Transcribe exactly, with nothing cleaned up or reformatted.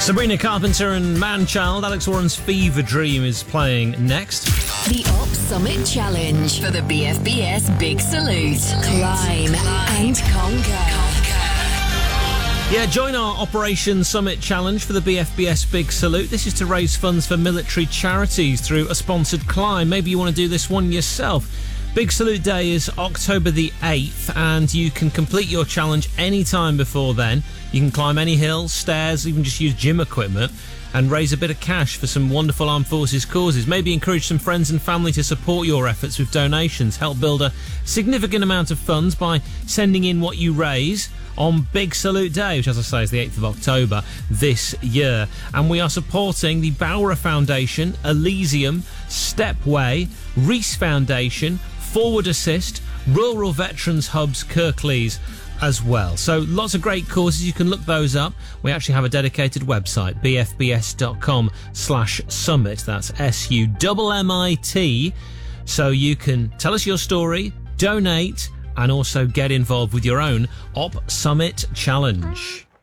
Sabrina Carpenter and Man-Child, Alex Warren's Fever Dream is playing next. The Up Summit Challenge for the B F B S Big Salute. Climb, Climb and conquer. Yeah, join our Operation Summit Challenge for the B F B S Big Salute. This is to raise funds for military charities through a sponsored climb. Maybe you want to do this one yourself. Big Salute Day is October the eighth, and you can complete your challenge any time before then. You can climb any hills, stairs, even just use gym equipment and raise a bit of cash for some wonderful armed forces causes. Maybe encourage some friends and family to support your efforts with donations. Help build a significant amount of funds by sending in what you raise on Big Salute Day, which, as I say, is the eighth of October this year. And we are supporting the Bowra Foundation, Elysium, Stepway, Reese Foundation, Forward Assist, Rural Veterans Hubs, Kirklees as well. So lots of great causes. You can look those up. We actually have a dedicated website, b f b s dot com slash summit. That's S U M M I T. So you can tell us your story, donate, and also get involved with your own Op Summit Challenge.